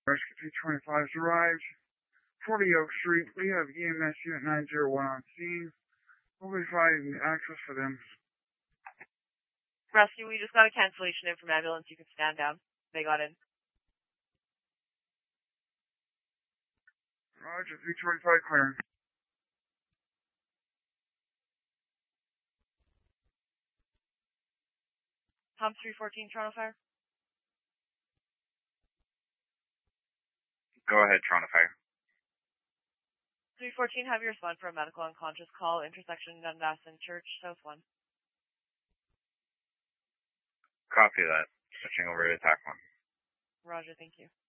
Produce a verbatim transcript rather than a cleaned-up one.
Rescue three twenty-five has arrived. forty Oak Street, we have E M S Unit nine zero one on scene. We'll be providing access for them. Rescue, we just got a cancellation in from ambulance. You can stand down. They got in. Roger, three twenty-five clearing. Tom three fourteen, Toronto Fire. Go ahead, Toronto Fire. three fourteen, have you respond for a medical unconscious call, intersection Dundas and Church, South one. Copy that. Switching over to attack one. Roger, thank you.